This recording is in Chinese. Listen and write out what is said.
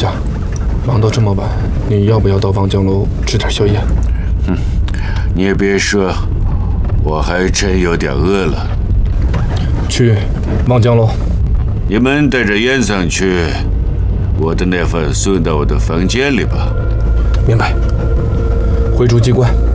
下，忙到这么晚，你要不要到望江楼吃点宵夜？ 你也别说，我还真有点饿了。 去望江楼。 你们带着烟上去，我的那份送到我的房间里吧。 明白。回主机关。